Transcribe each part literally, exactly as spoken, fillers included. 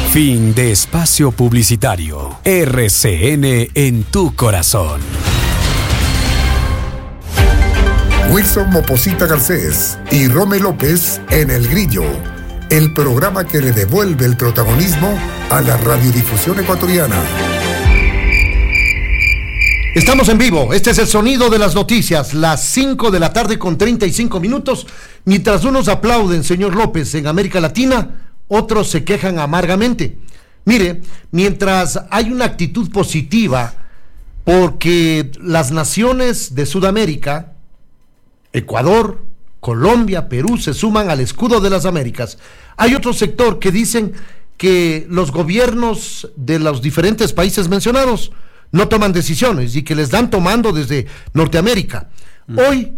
Fin de espacio publicitario. R C N en tu corazón. Wilson Moposita Garcés y Rome López en El Grillo, el programa que le devuelve el protagonismo a la radiodifusión ecuatoriana. Estamos en vivo, este es el sonido de las noticias, las cinco de la tarde con treinta y cinco minutos, mientras unos aplauden, señor López, en América Latina, otros se quejan amargamente. Mire, mientras hay una actitud positiva, porque las naciones de Sudamérica, Ecuador, Colombia, Perú, se suman al escudo de las Américas, hay otro sector que dicen que los gobiernos de los diferentes países mencionados no toman decisiones y que les dan tomando desde Norteamérica. Mm. Hoy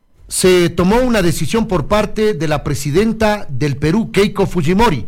se tomó una decisión por parte de la presidenta del Perú, Keiko Fujimori.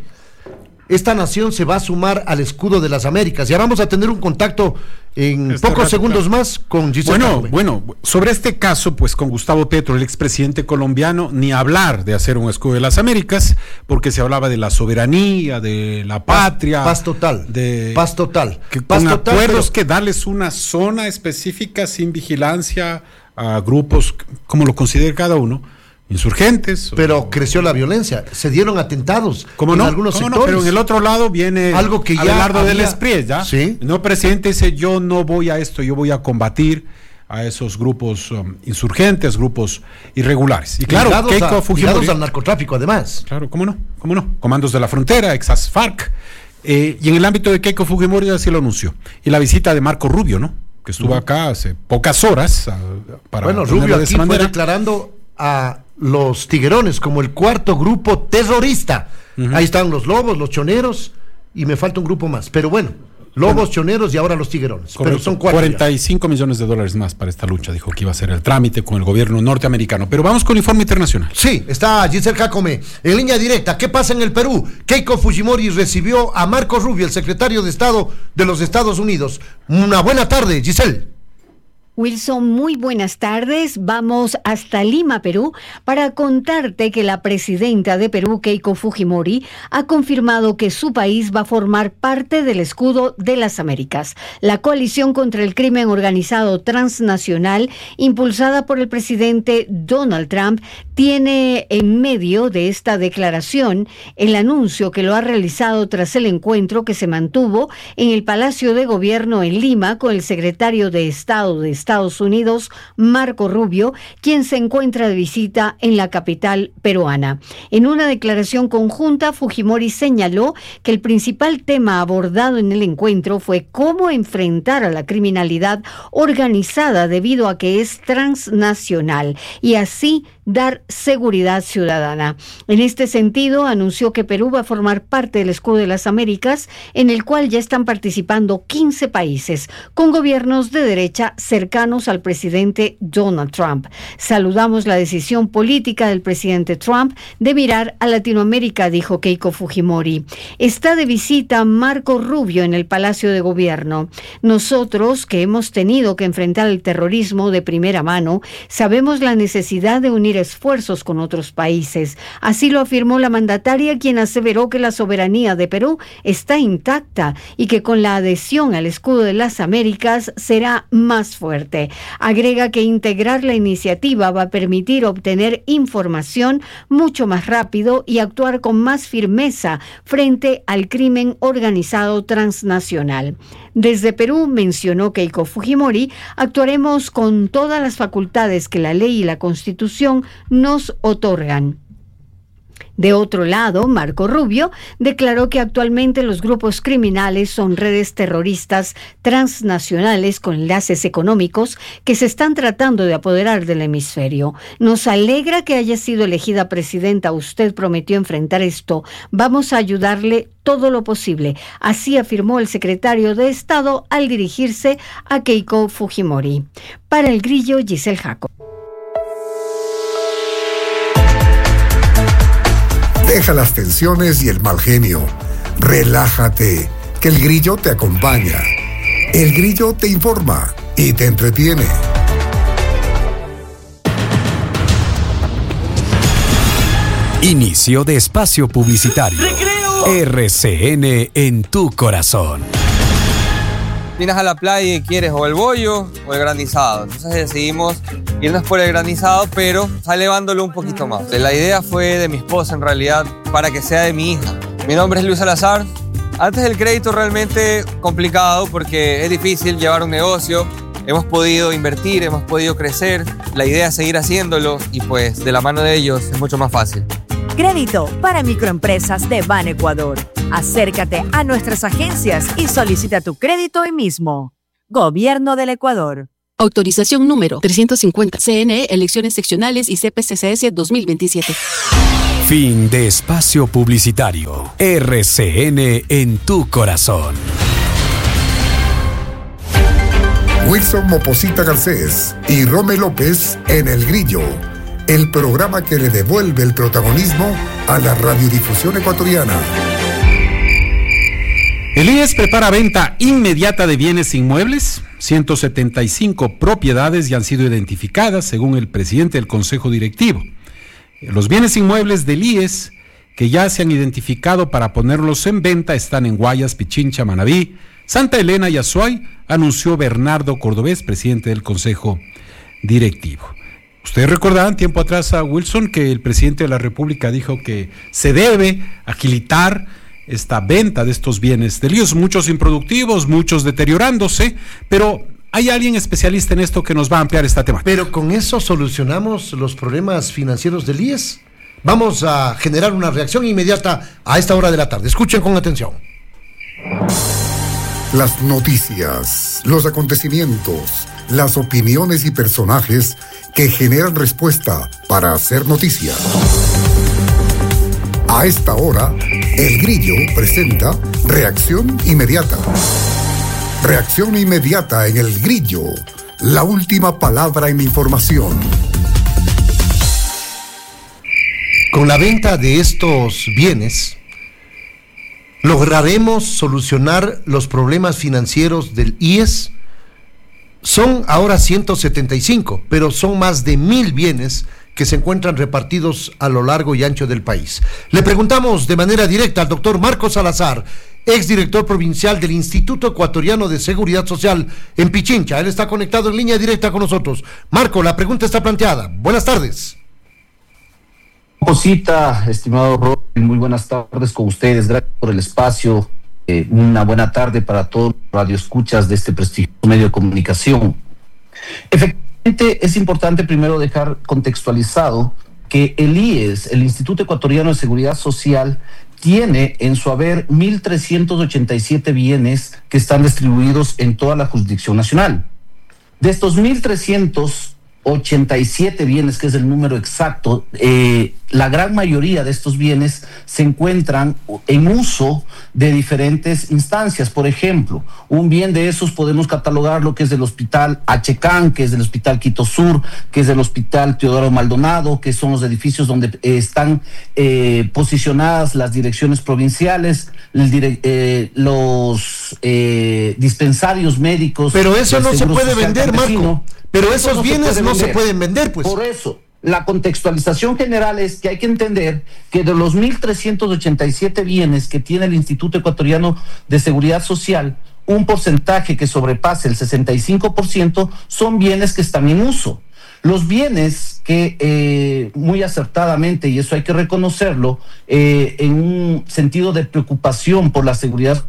Esta nación se va a sumar al escudo de las Américas. Ya vamos a tener un contacto en este pocos rato, segundos claro. más con Giselle. Bueno, Jacome. bueno, sobre este caso, pues con Gustavo Petro, el expresidente colombiano, ni hablar de hacer un escudo de las Américas, porque se hablaba de la soberanía, de la patria. Paz, paz total. De, paz total. Que paz con total, acuerdos pero, que darles una zona específica sin vigilancia a grupos, como lo considere cada uno, insurgentes. Pero o, creció la violencia, se dieron atentados ¿cómo en no? algunos ¿Cómo sectores. No? Pero en el otro lado viene algo que ya Abelardo había... del Espriet, ¿ya? ¿Sí? No, presidente dice, yo no voy a esto, yo voy a combatir a esos grupos um, insurgentes, grupos irregulares. Y claro, ligados Keiko a, Fujimori, ligados al narcotráfico, además. Claro, ¿cómo no? ¿Cómo no? Comandos de la Frontera, ex FARC. Eh, y en el ámbito de Keiko Fujimori así lo anunció. Y la visita de Marco Rubio, ¿no? Que estuvo uh-huh. acá hace pocas horas. A, para bueno, Rubio aquí fue declarando a los tiguerones como el cuarto grupo terrorista. Uh-huh. Ahí están los lobos, los choneros y me falta un grupo más, pero bueno, lobos, bueno, choneros y ahora los tiguerones. Correcto. Pero son cuatro cuarenta y cinco ya. millones de dólares más para esta lucha, dijo que iba a ser el trámite con el gobierno norteamericano. Pero vamos con el informe internacional. Sí, está Giselle Jacome en línea directa. ¿Qué pasa en el Perú? Keiko Fujimori recibió a Marco Rubio, el secretario de Estado de los Estados Unidos. Una buena tarde, Giselle. Wilson, muy buenas tardes. Vamos hasta Lima, Perú, para contarte que la presidenta de Perú, Keiko Fujimori, ha confirmado que su país va a formar parte del escudo de las Américas, la coalición contra el crimen organizado transnacional impulsada por el presidente Donald Trump. Tiene en medio de esta declaración el anuncio que lo ha realizado tras el encuentro que se mantuvo en el Palacio de Gobierno en Lima con el secretario de Estado de Estados Unidos, Marco Rubio, quien se encuentra de visita en la capital peruana. En una declaración conjunta, Fujimori señaló que el principal tema abordado en el encuentro fue cómo enfrentar a la criminalidad organizada debido a que es transnacional y así dar seguridad ciudadana. En este sentido, anunció que Perú va a formar parte del escudo de las Américas, en el cual ya están participando quince países, con gobiernos de derecha cercanos al presidente Donald Trump. Saludamos la decisión política del presidente Trump de mirar a Latinoamérica, dijo Keiko Fujimori. Está de visita Marco Rubio en el Palacio de Gobierno. Nosotros, que hemos tenido que enfrentar el terrorismo de primera mano, sabemos la necesidad de unir esfuerzos con otros países. Así lo afirmó la mandataria, quien aseveró que la soberanía de Perú está intacta y que con la adhesión al escudo de las Américas será más fuerte. Agrega que integrar la iniciativa va a permitir obtener información mucho más rápido y actuar con más firmeza frente al crimen organizado transnacional. Desde Perú, mencionó Keiko Fujimori, actuaremos con todas las facultades que la ley y la Constitución nos otorgan. De otro lado, Marco Rubio declaró que actualmente los grupos criminales son redes terroristas transnacionales con enlaces económicos que se están tratando de apoderar del hemisferio. Nos alegra que haya sido elegida presidenta. Usted prometió enfrentar esto. Vamos a ayudarle todo lo posible. Así afirmó el secretario de Estado al dirigirse a Keiko Fujimori. Para El Grillo, Giselle Jaco. Deja las tensiones y el mal genio. Relájate, que el Grillo te acompaña. El Grillo te informa y te entretiene. Inicio de espacio publicitario. ¡Recreo! R C N en tu corazón. Vienes a la playa y quieres o el bollo o el granizado. Entonces decidimos irnos por el granizado, pero elevándolo un poquito más. La idea fue de mi esposa, en realidad, para que sea de mi hija. Mi nombre es Luis Salazar. Antes del crédito realmente complicado porque es difícil llevar un negocio. Hemos podido invertir, hemos podido crecer. La idea es seguir haciéndolo y pues de la mano de ellos es mucho más fácil. Crédito para microempresas de Ban Ecuador. Acércate a nuestras agencias y solicita tu crédito hoy mismo. Gobierno del Ecuador. Autorización número trescientos cincuenta. C N E, elecciones seccionales y C P C C S dos mil veintisiete. Fin de espacio publicitario. R C N en tu corazón. Wilson Moposita Garcés y Rome López en El Grillo, el programa que le devuelve el protagonismo a la radiodifusión ecuatoriana. El I E S prepara venta inmediata de bienes inmuebles. ciento setenta y cinco propiedades ya han sido identificadas, según el presidente del Consejo Directivo. Los bienes inmuebles del I E S que ya se han identificado para ponerlos en venta están en Guayas, Pichincha, Manabí, Santa Elena y Azuay, anunció Bernardo Cordobés, presidente del Consejo Directivo. Ustedes recordarán tiempo atrás a Wilson que el presidente de la República dijo que se debe agilitar esta venta de estos bienes del I E S, muchos improductivos, muchos deteriorándose, pero hay alguien especialista en esto que nos va a ampliar esta temática. Pero con eso solucionamos los problemas financieros del I E S. Vamos a generar una reacción inmediata a esta hora de la tarde. Escuchen con atención. Las noticias, los acontecimientos, las opiniones y personajes que generan respuesta para hacer noticia. A esta hora, El Grillo presenta Reacción Inmediata. Reacción inmediata en El Grillo, la última palabra en información. Con la venta de estos bienes, ¿lograremos solucionar los problemas financieros del I E S? Son ahora ciento setenta y cinco, pero son más de mil bienes que se encuentran repartidos a lo largo y ancho del país. Le preguntamos de manera directa al doctor Marco Salazar, exdirector provincial del Instituto Ecuatoriano de Seguridad Social en Pichincha. Él está conectado en línea directa con nosotros. Marco, la pregunta está planteada. Buenas tardes. Cosita, estimado Robin, muy buenas tardes con ustedes, gracias por el espacio, eh, una buena tarde para todos los radioescuchas de este prestigioso medio de comunicación. Efectivamente, es importante primero dejar contextualizado que el I E S, el Instituto Ecuatoriano de Seguridad Social, tiene en su haber mil trescientos ochenta y siete bienes que están distribuidos en toda la jurisdicción nacional. De estos mil trescientos ochenta y siete bienes, que es el número exacto, eh, la gran mayoría de estos bienes se encuentran en uso de diferentes instancias. Por ejemplo, un bien de esos podemos catalogar lo que es del Hospital Achecán, que es del Hospital Quito Sur, que es del Hospital Teodoro Maldonado, que son los edificios donde eh, están eh, posicionadas las direcciones provinciales, el dire- eh, los eh, dispensarios médicos. Pero eso no se puede Social vender, Campesino. Marco. Pero esos no bienes se no se vender. pueden vender, pues. Por eso, la contextualización general es que hay que entender que de los mil trescientos ochenta y siete bienes que tiene el Instituto Ecuatoriano de Seguridad Social, un porcentaje que sobrepasa el sesenta y cinco por ciento son bienes que están en uso. Los bienes que eh, muy acertadamente, y eso hay que reconocerlo, eh, en un sentido de preocupación por la seguridad.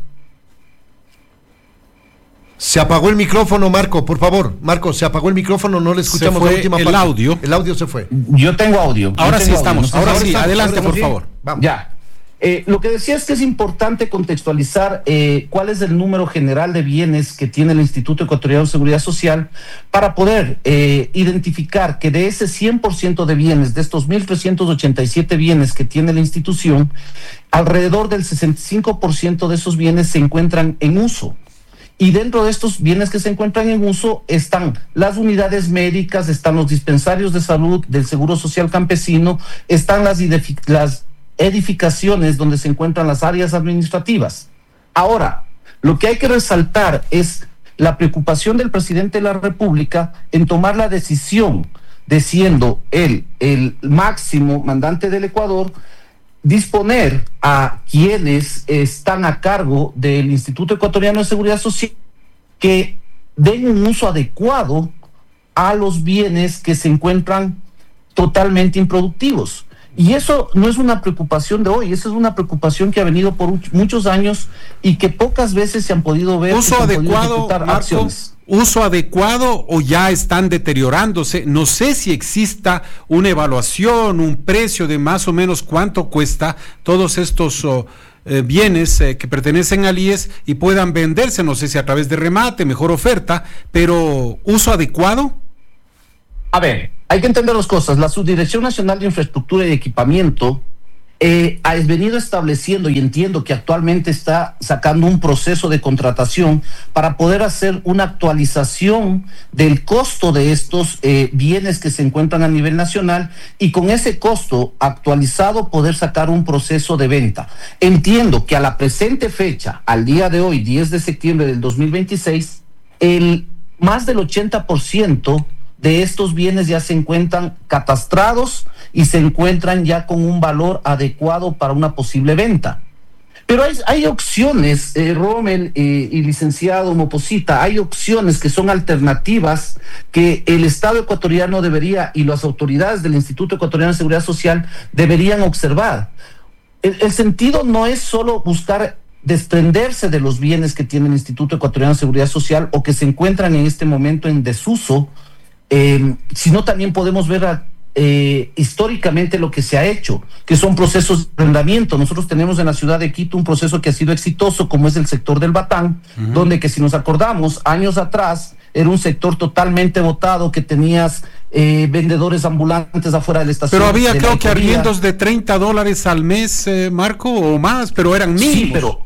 Se apagó el micrófono, Marco, por favor. Marco, se apagó el micrófono, no le escuchamos Se fue la última el parte. audio. El audio se fue. Yo tengo audio. Ahora Yo sí tengo estamos, audio. No sé ahora si sí, estamos, adelante, ¿estamos por bien? favor. Vamos. Ya. Eh, lo que decía es que es importante contextualizar eh, cuál es el número general de bienes que tiene el Instituto Ecuatoriano de Seguridad Social para poder eh, identificar que de ese cien por ciento de bienes, de estos mil trescientos ochenta y siete bienes que tiene la institución, alrededor del sesenta y cinco por ciento de esos bienes se encuentran en uso. Y dentro de estos bienes que se encuentran en uso están las unidades médicas, están los dispensarios de salud del Seguro Social Campesino, están las, edific- las edificaciones donde se encuentran las áreas administrativas. Ahora, lo que hay que resaltar es la preocupación del presidente de la República en tomar la decisión de, siendo él el máximo mandante del Ecuador, disponer a quienes están a cargo del Instituto Ecuatoriano de Seguridad Social que den un uso adecuado a los bienes que se encuentran totalmente improductivos. Y eso no es una preocupación de hoy, eso es una preocupación que ha venido por muchos años y que pocas veces se han podido ver. Uso adecuado, Marco, uso adecuado o ya están deteriorándose. No sé si exista una evaluación, un precio de más o menos cuánto cuesta todos estos oh, eh, bienes eh, que pertenecen al I E S y puedan venderse, no sé si a través de remate, mejor oferta, pero uso adecuado. A ver, hay que entender dos cosas. La Subdirección Nacional de Infraestructura y Equipamiento eh, ha venido estableciendo, y entiendo que actualmente está sacando un proceso de contratación para poder hacer una actualización del costo de estos eh, bienes que se encuentran a nivel nacional, y con ese costo actualizado poder sacar un proceso de venta. Entiendo que a la presente fecha, al día de hoy, diez de septiembre del dos mil veintiséis, el más del ochenta por ciento de estos bienes ya se encuentran catastrados y se encuentran ya con un valor adecuado para una posible venta. Pero hay, hay opciones, eh, Rommel eh, y licenciado Mopposita, hay opciones que son alternativas que el Estado ecuatoriano debería, y las autoridades del Instituto Ecuatoriano de Seguridad Social deberían observar. El, el sentido no es solo buscar desprenderse de los bienes que tiene el Instituto Ecuatoriano de Seguridad Social o que se encuentran en este momento en desuso, Eh, sino también podemos ver a, eh, históricamente lo que se ha hecho, que son procesos de arrendamiento. Nosotros tenemos en la ciudad de Quito un proceso que ha sido exitoso, como es el sector del Batán, uh-huh. donde que si nos acordamos, años atrás era un sector totalmente botado, que tenías eh, vendedores ambulantes afuera de la estación. Pero había creo que arriendos de treinta dólares al mes, eh, Marco, o más, pero eran mínimos. Sí, pero...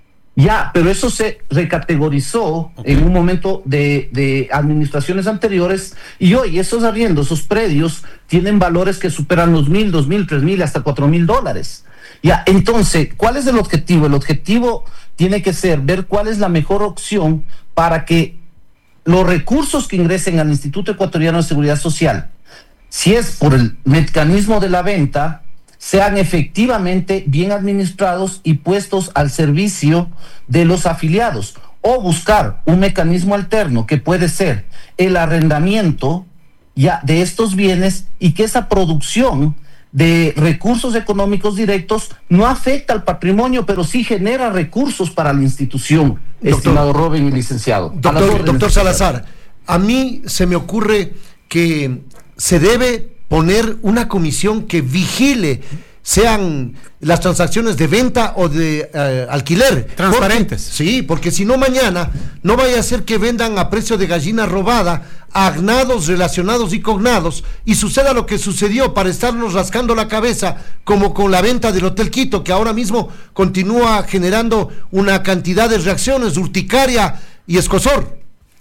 Ya, pero eso se recategorizó okay. en un momento de, de administraciones anteriores, y hoy esos arriendos, esos predios, tienen valores que superan los mil, dos mil, tres mil, hasta cuatro mil dólares. Ya, entonces, ¿cuál es el objetivo? El objetivo tiene que ser ver cuál es la mejor opción para que los recursos que ingresen al Instituto Ecuatoriano de Seguridad Social, si es por el mecanismo de la venta, sean efectivamente bien administrados y puestos al servicio de los afiliados, o buscar un mecanismo alterno que puede ser el arrendamiento ya de estos bienes, y que esa producción de recursos económicos directos no afecta al patrimonio, pero sí genera recursos para la institución. Doctor, estimado Robin y licenciado. Doctor, doctor Salazar, a mí se me ocurre que se debe poner una comisión que vigile, sean las transacciones de venta o de uh, alquiler. Transparentes. Porque, sí, porque si no mañana, no vaya a ser que vendan a precio de gallina robada a agnados, relacionados y cognados, y suceda lo que sucedió para estarnos rascando la cabeza, como con la venta del Hotel Quito, que ahora mismo continúa generando una cantidad de reacciones, urticaria y escozor.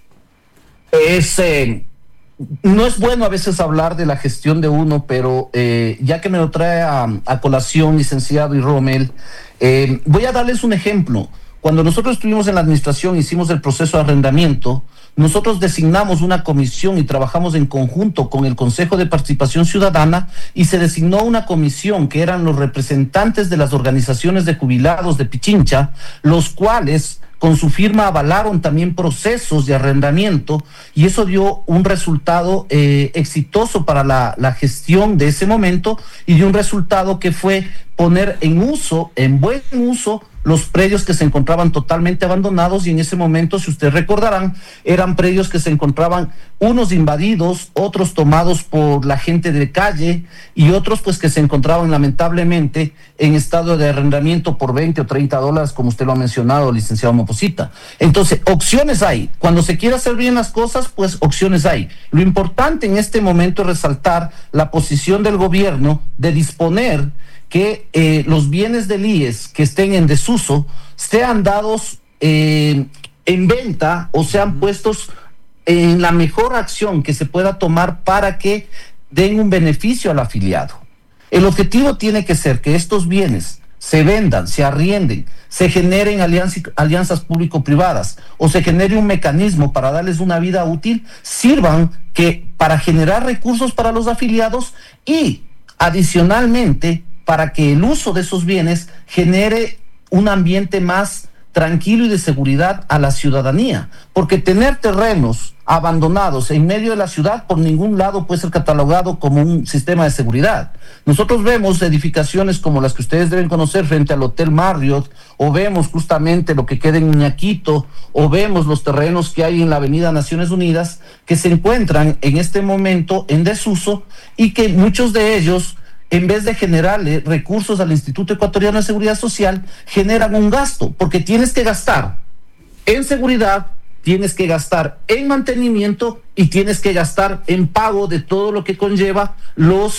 Es... Eh... No es bueno a veces hablar de la gestión de uno, pero eh, ya que me lo trae a, a colación, licenciado y Rommel, eh, voy a darles un ejemplo. Cuando nosotros estuvimos en la administración, hicimos el proceso de arrendamiento, nosotros designamos una comisión y trabajamos en conjunto con el Consejo de Participación Ciudadana, y se designó una comisión que eran los representantes de las organizaciones de jubilados de Pichincha, los cuales con su firma avalaron también procesos de arrendamiento, y eso dio un resultado eh, exitoso para la, la gestión de ese momento, y dio un resultado que fue poner en uso, en buen uso, los predios que se encontraban totalmente abandonados, y en ese momento, si ustedes recordarán, eran predios que se encontraban unos invadidos, otros tomados por la gente de calle, y otros pues que se encontraban lamentablemente en estado de arrendamiento por veinte o treinta dólares, como usted lo ha mencionado, licenciado Mopposita. Entonces, opciones hay. Cuando se quiere hacer bien las cosas, pues opciones hay. Lo importante en este momento es resaltar la posición del gobierno de disponer que eh, los bienes del I E S que estén en desuso sean dados eh, en venta, o sean uh-huh. puestos en la mejor acción que se pueda tomar para que den un beneficio al afiliado. El objetivo tiene que ser que estos bienes se vendan, se arrienden, se generen alianzas, alianzas público-privadas, o se genere un mecanismo para darles una vida útil, sirvan que para generar recursos para los afiliados, y adicionalmente para que el uso de esos bienes genere un ambiente más tranquilo y de seguridad a la ciudadanía, porque tener terrenos abandonados en medio de la ciudad por ningún lado puede ser catalogado como un sistema de seguridad. Nosotros vemos edificaciones como las que ustedes deben conocer frente al Hotel Marriott, o vemos justamente lo que queda en Iñaquito, o vemos los terrenos que hay en la Avenida Naciones Unidas, que se encuentran en este momento en desuso y que muchos de ellos, en vez de generarle recursos al Instituto Ecuatoriano de Seguridad Social, generan un gasto, porque tienes que gastar en seguridad, tienes que gastar en mantenimiento y tienes que gastar en pago de todo lo que conlleva los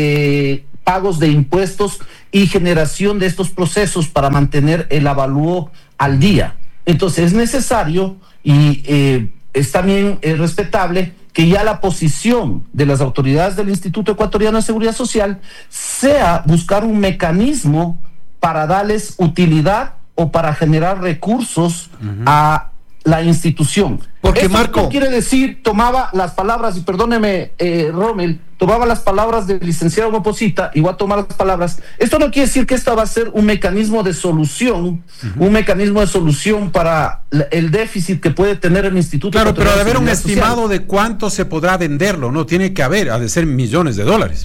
eh, pagos de impuestos y generación de estos procesos para mantener el avalúo al día. Entonces es necesario y eh, es también eh, respetable que ya la posición de las autoridades del Instituto Ecuatoriano de Seguridad Social sea buscar un mecanismo para darles utilidad o para generar recursos uh-huh. a la institución. Porque Eso Marco quiere decir, tomaba las palabras, y perdóneme, eh, Rommel, tomaba las palabras del licenciado Moposita y voy a tomar las palabras. Esto no quiere decir que esto va a ser un mecanismo de solución, uh-huh. un mecanismo de solución para el déficit que puede tener el Instituto. Claro, pero de haber un Social. estimado de cuánto se podrá venderlo, no tiene que haber, ha de ser millones de dólares.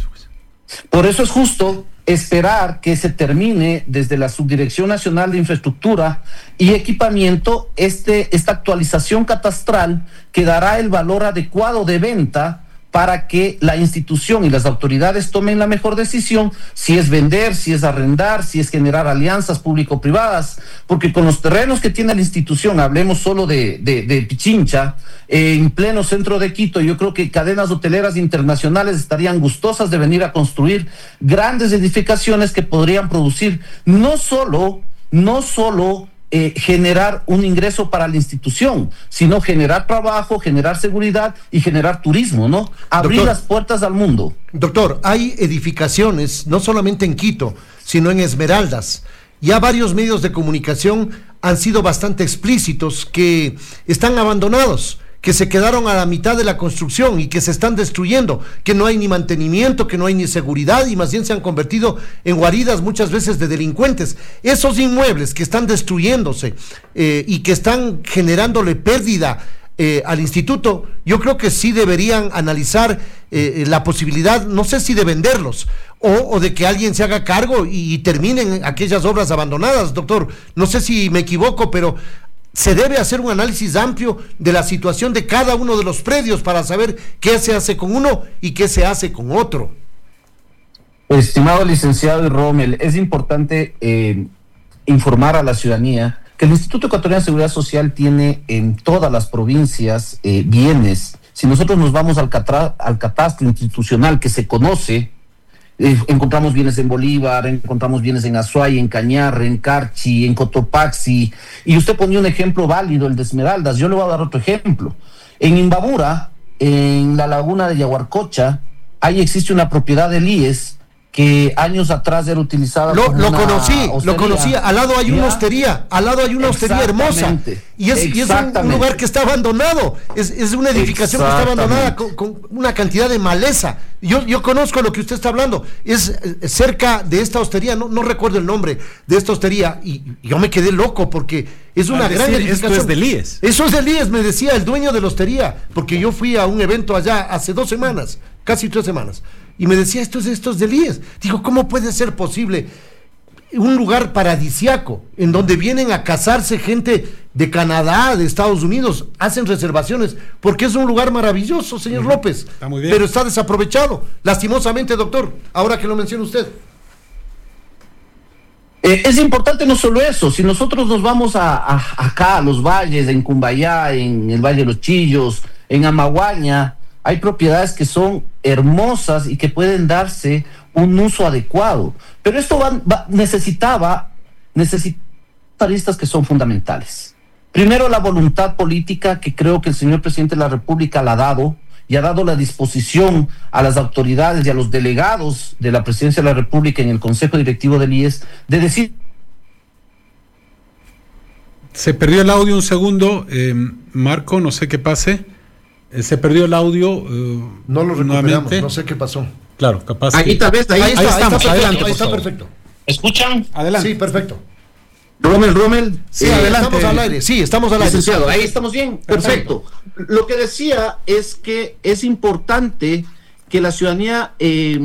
Por eso es justo esperar que se termine desde la Subdirección Nacional de Infraestructura y Equipamiento este, esta actualización catastral que dará el valor adecuado de venta para que la institución y las autoridades tomen la mejor decisión, si es vender, si es arrendar, si es generar alianzas público-privadas, porque con los terrenos que tiene la institución, hablemos solo de, de, de Pichincha, eh, en pleno centro de Quito, yo creo que cadenas hoteleras internacionales estarían gustosas de venir a construir grandes edificaciones que podrían producir no solo, no solo Eh, generar un ingreso para la institución, sino generar trabajo, generar seguridad y generar turismo, ¿no? Abrir Doctor, las puertas al mundo. Doctor, hay edificaciones, no solamente en Quito, sino en Esmeraldas. Ya varios medios de comunicación han sido bastante explícitos que están abandonados, que se quedaron a la mitad de la construcción y que se están destruyendo, que no hay ni mantenimiento, que no hay ni seguridad y más bien se han convertido en guaridas muchas veces de delincuentes. Esos inmuebles que están destruyéndose eh, y que están generándole pérdida eh, al instituto, yo creo que sí deberían analizar eh, la posibilidad, no sé si de venderlos o, o de que alguien se haga cargo y, y terminen aquellas obras abandonadas, doctor. No sé si me equivoco, pero se debe hacer un análisis amplio de la situación de cada uno de los predios para saber qué se hace con uno y qué se hace con otro. Estimado licenciado Rommel, es importante eh, informar a la ciudadanía que el Instituto Ecuatoriano de Seguridad Social tiene en todas las provincias eh, bienes. Si nosotros nos vamos al, catra, al catastro institucional que se conoce, Eh, encontramos bienes en Bolívar, encontramos bienes en Azuay, en Cañar, en Carchi, en Cotopaxi, y usted ponía un ejemplo válido, el de Esmeraldas. Yo le voy a dar otro ejemplo. En Imbabura, en la laguna de Yaguarcocha, ahí existe una propiedad del I E S que años atrás era utilizada lo, como lo una conocí, hostería. lo conocí, al lado hay ¿Ya? una hostería, al lado hay una hostería hermosa, y es, y es un, un lugar que está abandonado, es, es una edificación que está abandonada con, con una cantidad de maleza. Yo, yo conozco lo que usted está hablando, es eh, cerca de esta hostería, no, no recuerdo el nombre de esta hostería, y yo me quedé loco porque es una gran decir, edificación. Esto es del I E S. Eso es del I E S, me decía el dueño de la hostería, porque yo fui a un evento allá hace dos semanas, casi tres semanas, y me decía, esto es, esto es del I E S. Digo, ¿cómo puede ser posible un lugar paradisiaco en donde vienen a casarse gente de Canadá, de Estados Unidos, hacen reservaciones, porque es un lugar maravilloso, señor uh-huh. López, está muy bien. Pero está desaprovechado, lastimosamente, doctor, ahora que lo menciona usted. Eh, es importante no solo eso, si nosotros nos vamos a, a, acá, a los valles, en Cumbayá, en el Valle de los Chillos, en Amaguaña, hay propiedades que son hermosas y que pueden darse un uso adecuado. Pero esto va, va, necesitaba, necesitaba aristas que son fundamentales. Primero, la voluntad política, que creo que el señor presidente de la República la ha dado, y ha dado la disposición a las autoridades y a los delegados de la Presidencia de la República en el Consejo Directivo del I E S, de decir... Se perdió el audio un segundo, eh, Marco, no sé qué pase. Se perdió el audio. Uh, no lo recuperamos, nuevamente. No sé qué pasó. Claro, capaz. Ahí que... tal vez, ahí, Ahí está, ahí ahí estamos, está, adelante. ahí está por favor. perfecto. ¿Escuchan? Adelante. Sí, perfecto. Rommel, Rommel. Sí, eh, adelante. Estamos al aire, sí, estamos al aire. Licenciado, ahí estamos bien, perfecto. Lo que decía es que es importante que la ciudadanía eh,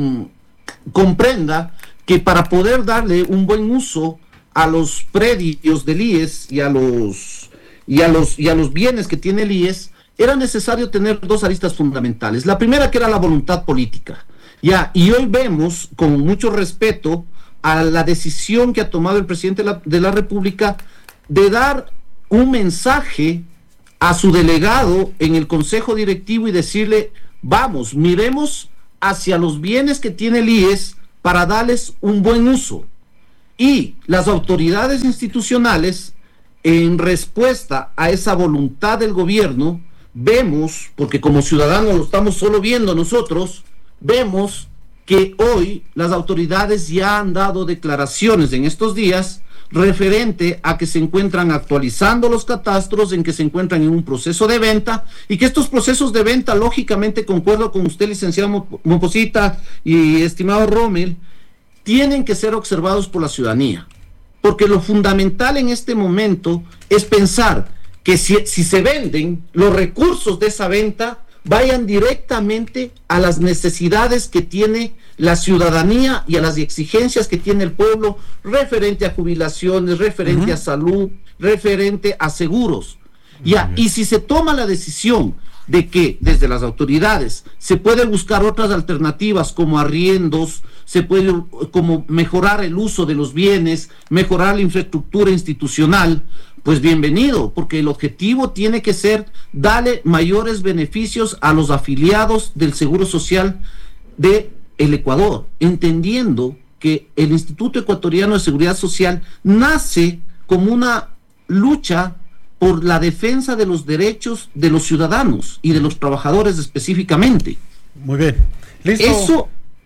comprenda que para poder darle un buen uso a los predios del I E S y a los y a los y a los bienes que tiene el I E S, era necesario tener dos aristas fundamentales. La primera, que era la voluntad política. Ya, y hoy vemos con mucho respeto a la decisión que ha tomado el presidente de la, de la República de dar un mensaje a su delegado en el Consejo Directivo y decirle, vamos, miremos hacia los bienes que tiene el I E S para darles un buen uso. Y las autoridades institucionales, en respuesta a esa voluntad del gobierno, vemos, porque como ciudadanos lo estamos solo viendo nosotros, vemos que hoy las autoridades ya han dado declaraciones en estos días referente a que se encuentran actualizando los catastros, en que se encuentran en un proceso de venta, y que estos procesos de venta, lógicamente, concuerdo con usted, licenciado Momposita y estimado Rommel, tienen que ser observados por la ciudadanía, porque lo fundamental en este momento es pensar que si, si se venden, los recursos de esa venta vayan directamente a las necesidades que tiene la ciudadanía y a las exigencias que tiene el pueblo referente a jubilaciones, referente uh-huh. a salud, referente a seguros. Ya, uh-huh. Y si se toma la decisión de que desde las autoridades se puede buscar otras alternativas como arriendos, se puede como mejorar el uso de los bienes, mejorar la infraestructura institucional, pues bienvenido, porque el objetivo tiene que ser darle mayores beneficios a los afiliados del Seguro Social de el Ecuador, entendiendo que el Instituto Ecuatoriano de Seguridad Social nace como una lucha por la defensa de los derechos de los ciudadanos y de los trabajadores específicamente. Muy bien. Listo. Eso,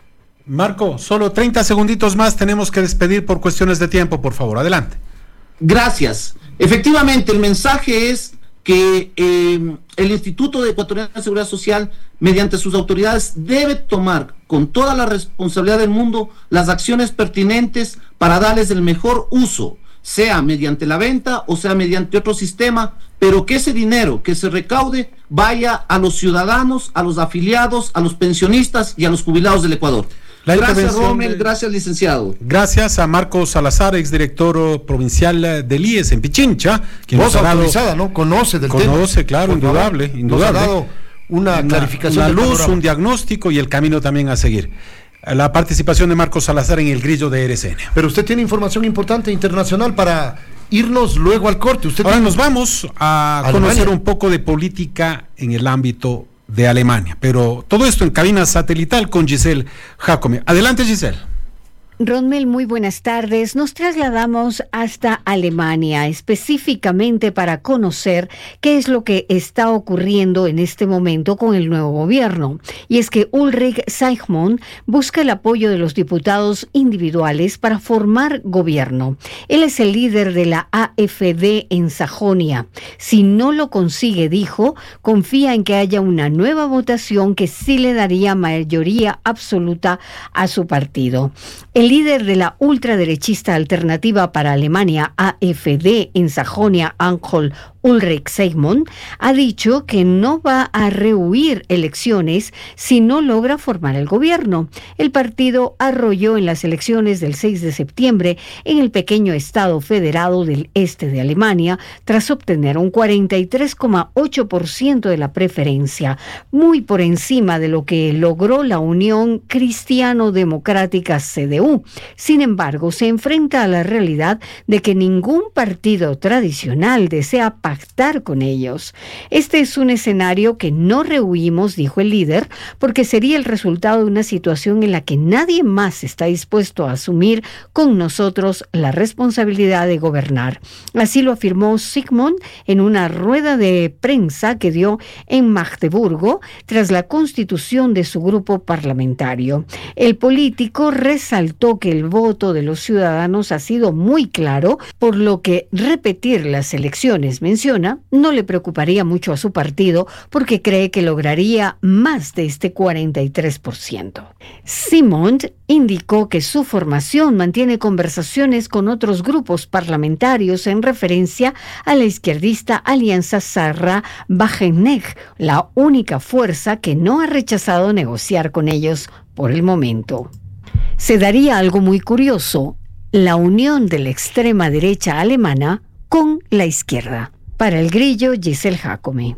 Marco, solo treinta segunditos más, tenemos que despedir por cuestiones de tiempo, por favor, adelante. Gracias. Efectivamente, el mensaje es que eh, el Instituto Ecuatoriano de Seguridad Social, mediante sus autoridades, debe tomar con toda la responsabilidad del mundo las acciones pertinentes para darles el mejor uso, sea mediante la venta o sea mediante otro sistema, pero que ese dinero que se recaude vaya a los ciudadanos, a los afiliados, a los pensionistas y a los jubilados del Ecuador. La gracias, Rommel, de... gracias, licenciado. Gracias a Marcos Salazar, exdirector provincial del I E S en Pichincha, quien Voz nos ha autorizada, dado, ¿no? Conoce del conoce, tema. Conoce, claro, Por indudable, favor, indudable. Nos ha dado una, una clarificación. Una luz, panorama. Un diagnóstico y el camino también a seguir. La participación de Marcos Salazar en el grillo de R C N. Pero usted tiene información importante internacional para irnos luego al corte. Usted Ahora tiene... nos vamos a Alemania. Conocer un poco de política en el ámbito de Alemania, pero todo esto en cabina satelital con Giselle Jacome. Adelante, Giselle. Rommel, muy buenas tardes. Nos trasladamos hasta Alemania, específicamente para conocer qué es lo que está ocurriendo en este momento con el nuevo gobierno. Y es que Ulrich Seichmann busca el apoyo de los diputados individuales para formar gobierno. Él es el líder de la A F D en Sajonia. Si no lo consigue, dijo, confía en que haya una nueva votación que sí le daría mayoría absoluta a su partido. El líder de la ultraderechista Alternativa para Alemania, A F D, en Sajonia, Anhalt, Ulrich Seichmann, ha dicho que no va a rehuir elecciones si no logra formar el gobierno. El partido arrolló en las elecciones del seis de septiembre en el pequeño estado federado del este de Alemania tras obtener un cuarenta y tres coma ocho por ciento de la preferencia, muy por encima de lo que logró la Unión Cristiano-Democrática C D U. Sin embargo, se enfrenta a la realidad de que ningún partido tradicional desea pactar con ellos. Este es un escenario que no rehuimos, dijo el líder, porque sería el resultado de una situación en la que nadie más está dispuesto a asumir con nosotros la responsabilidad de gobernar. Así lo afirmó Seichmann en una rueda de prensa que dio en Magdeburgo tras la constitución de su grupo parlamentario. El político resaltó que el voto de los ciudadanos ha sido muy claro, por lo que repetir las elecciones mencionadas menciona, no le preocuparía mucho a su partido porque cree que lograría más de este cuarenta y tres por ciento. Simond indicó que su formación mantiene conversaciones con otros grupos parlamentarios en referencia a la izquierdista Alianza Sarra-Wageningen, la única fuerza que no ha rechazado negociar con ellos por el momento. Se daría algo muy curioso: la unión de la extrema derecha alemana con la izquierda. Para El Grillo, Giselle Jacome.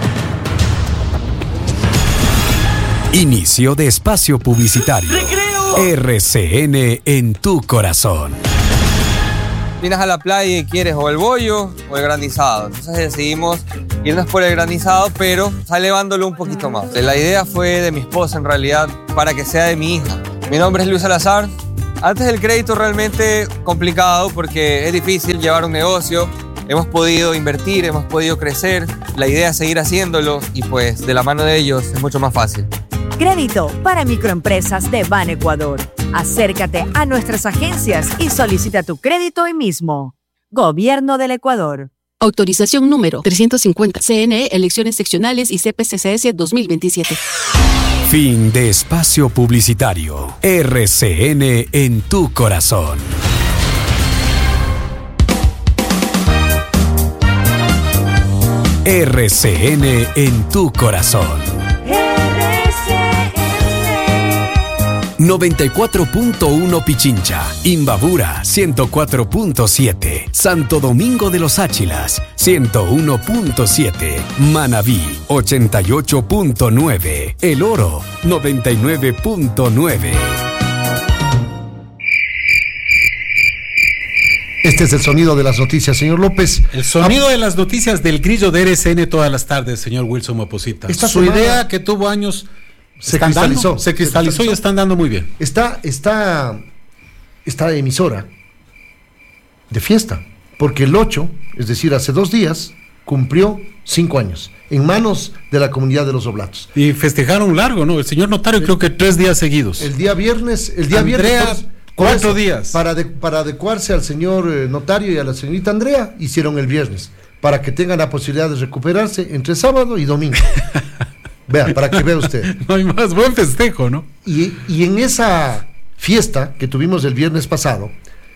Inicio de espacio publicitario. R C N en tu corazón. Vienes a la playa y quieres o el bollo o el granizado. Entonces decidimos irnos por el granizado, pero elevándolo un poquito más. La idea fue de mi esposa en realidad, para que sea de mi hija. Mi nombre es Luis Salazar. Antes del crédito realmente complicado porque es difícil llevar un negocio. Hemos podido invertir, hemos podido crecer. La idea es seguir haciéndolo y pues de la mano de ellos es mucho más fácil. Crédito para microempresas de Banecuador. Acércate a nuestras agencias y solicita tu crédito hoy mismo. Gobierno del Ecuador. Autorización número trescientos cincuenta. C N E, elecciones seccionales y C P C C S dos mil veintisiete. Fin de espacio publicitario. R C N en tu corazón. R C N en tu corazón. R C N. noventa y cuatro punto uno Pichincha, Imbabura ciento cuatro punto siete, Santo Domingo de los Áchilas ciento uno punto siete, Manabí ochenta y ocho punto nueve, El Oro noventa y nueve punto nueve. Este es el sonido de las noticias, señor López. El sonido ah, de las noticias del Grillo de R C N todas las tardes, señor Wilson Moposita. Esta Su semana idea que tuvo años se cristalizó, dando, se cristalizó. Se cristalizó y están dando muy bien. Está, está, esta emisora de fiesta, porque el ocho, es decir, hace dos días, cumplió cinco años, en manos de la comunidad de los Oblatos. Y festejaron largo, ¿no? El señor notario el, creo que tres días seguidos. El día viernes, el día Andrea, viernes... Cuatro eso, días. Para, de, para adecuarse al señor eh, notario y a la señorita Andrea, hicieron el viernes, para que tengan la posibilidad de recuperarse entre sábado y domingo. Vea, para que vea usted. No hay más, buen festejo, ¿no? Y, y en esa fiesta que tuvimos el viernes pasado,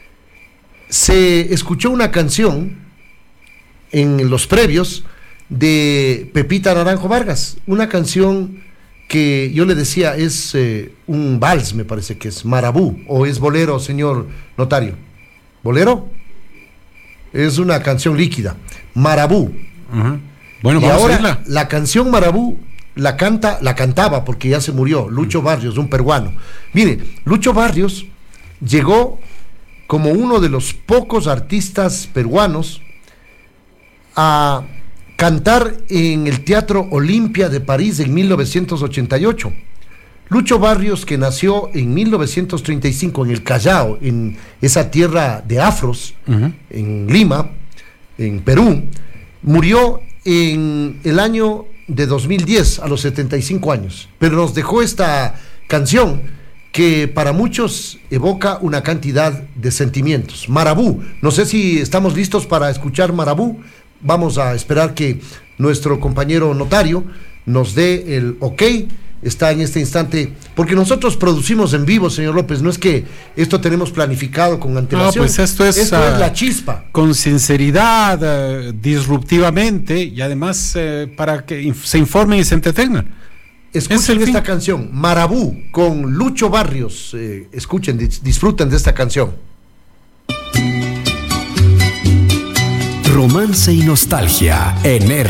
se escuchó una canción en los previos de Pepita Naranjo Vargas, una canción que yo le decía es eh, un vals, me parece que es marabú, o es bolero, señor notario. ¿Bolero? Es una canción líquida, marabú. Uh-huh. Bueno, y vamos ahora a verla. La canción marabú la canta, la cantaba porque ya se murió, Lucho Barrios, un peruano. Mire, Lucho Barrios llegó como uno de los pocos artistas peruanos a cantar en el Teatro Olimpia de París en mil novecientos ochenta y ocho. Lucho Barrios, que nació en mil novecientos treinta y cinco en el Callao, en esa tierra de afros, uh-huh. en Lima, en Perú, murió en el año de dos mil diez, a los setenta y cinco años, pero nos dejó esta canción que para muchos evoca una cantidad de sentimientos. Marabú, no sé si estamos listos para escuchar Marabú. Vamos a esperar que nuestro compañero notario nos dé el ok. Está en este instante, porque nosotros producimos en vivo, señor López, no es que esto tenemos planificado con antelación. No, pues esto es, esto uh, es la chispa. Con sinceridad, uh, disruptivamente, y además uh, para que inf- se informen y se entretengan. Escuchen esta canción, Marabú, con Lucho Barrios. Eh, escuchen, dis- disfruten de esta canción. Romance y nostalgia en R.